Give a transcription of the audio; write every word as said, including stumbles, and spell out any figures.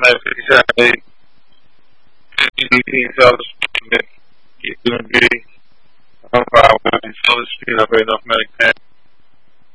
fifty-seven, eighteen fellowship, get doing good. I'm fine with the fellowship, I've heard enough medical.